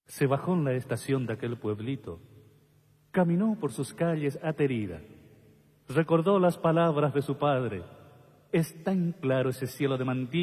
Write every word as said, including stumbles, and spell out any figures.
Se bajó en la estación de aquel pueblito. Caminó por sus calles aterida. Recordó las palabras de su padre. Es tan claro ese cielo de mantilla